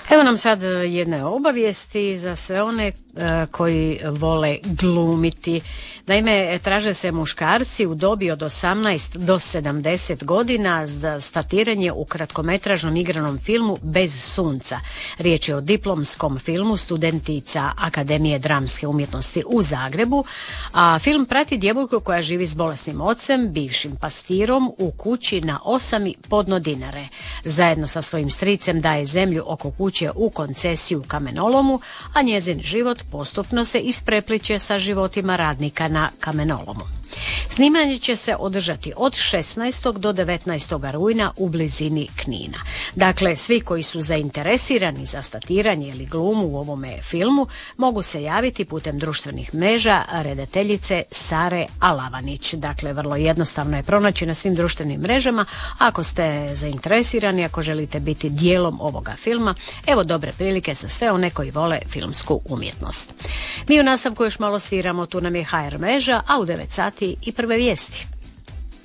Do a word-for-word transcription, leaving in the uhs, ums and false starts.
Evo nam sad jedne obavijesti za sve one uh, koji vole glumiti. Naime, traže se muškarci u dobi od osamnaest do sedamdeset godina za statiranje u kratkometražnom igranom filmu Bez sunca. Riječ je o diplomskom filmu studentica Akademije dramske umjetnosti u Zagrebu, a film prati djevojku koja živi s bolesnim ocem, bivšim pastirom, u kući na Osami podno Dinare. Zajedno sa svojim stricem daje zemlju oko kuće u koncesiju kamenolomu, a njezin život postupno se isprepliće sa životima radnika na kamenolomu. Snimanje će se održati od šesnaestog do devetnaestog rujna u blizini Knina. Dakle, svi koji su zainteresirani za statiranje ili glumu u ovome filmu mogu se javiti putem društvenih mreža redateljice Sare Alavanić. Dakle, vrlo jednostavno je pronaći na svim društvenim mrežama. Ako ste zainteresirani, ako želite biti dijelom ovoga filma, evo dobre prilike za sve one koji vole filmsku umjetnost. Mi u nastavku još malo sviramo, tu nam je ha er mreža, a u devet sati i prve vijesti.